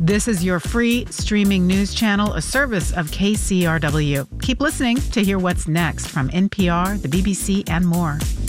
This is your free streaming news channel, a service of KCRW. Keep listening to hear what's next from NPR, the BBC, and more.